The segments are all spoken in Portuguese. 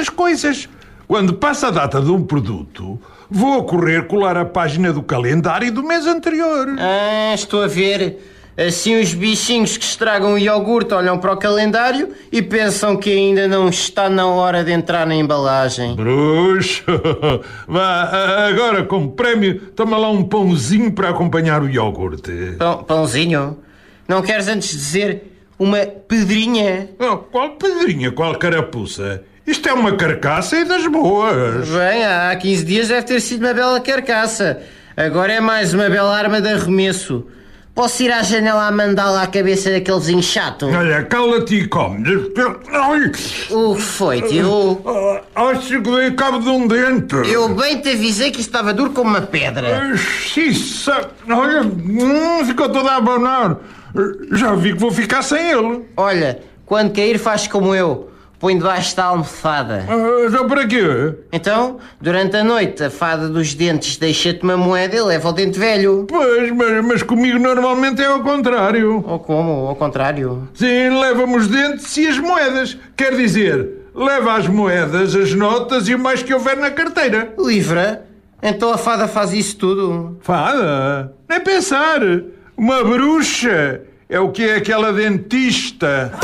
estas coisas. Quando passa a data de um produto, vou a correr colar a página do calendário do mês anterior. Estou a ver. Assim os bichinhos que estragam o iogurte olham para o calendário e pensam que ainda não está na hora de entrar na embalagem. Bruxo! Vá, agora como prémio, toma lá um pãozinho para acompanhar o iogurte. Pãozinho? Não queres antes dizer uma pedrinha? Oh, qual pedrinha, qual carapuça? Isto é uma carcaça e das boas. Bem, há 15 dias deve ter sido uma bela carcaça. Agora é mais uma bela arma de arremesso. Posso ir à janela a mandá-la à cabeça daquele vizinho chato? Olha, cala-te e come. O que foi, tio? Acho que dei cabo de um dente. Eu bem te avisei que estava duro como uma pedra. Isso, olha, ficou toda a abanar. Já vi que vou ficar sem ele. Olha, quando cair faz como eu. Põe debaixo da almofada. Já para quê? Então, durante a noite, a fada dos dentes deixa-te uma moeda e leva o dente velho. Pois, mas comigo normalmente é ao contrário. Ou como? Ao contrário? Sim, leva-me os dentes e as moedas. Quer dizer, leva as moedas, as notas e o mais que houver na carteira. Livra? Então a fada faz isso tudo? Fada? Nem pensar. Uma bruxa é o que é aquela dentista.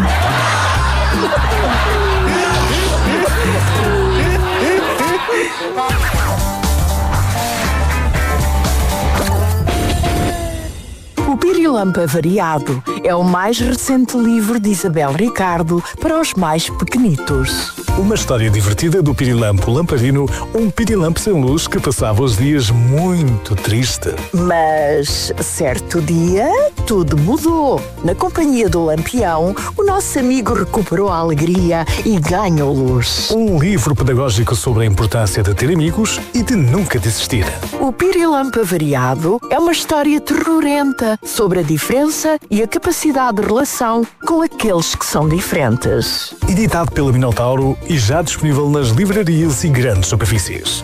O Pirilampo Avariado é o mais recente livro de Isabel Ricardo para os mais pequenitos. Uma história divertida do Pirilampo Lamparino, um pirilampo sem luz que passava os dias muito triste. Mas, certo dia, tudo mudou. Na companhia do Lampião, o nosso amigo recuperou a alegria e ganhou luz. Um livro pedagógico sobre a importância de ter amigos e de nunca desistir. O Pirilampo Avariado é uma história terrorenta sobre a diferença e a capacidade de relação com aqueles que são diferentes. Editado pela Minotauro e já disponível nas livrarias e grandes superfícies.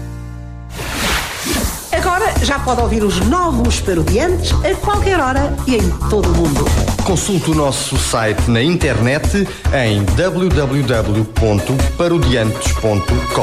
Agora já pode ouvir os novos Parodiantes a qualquer hora e em todo o mundo. Consulte o nosso site na internet em www.parodiantes.com.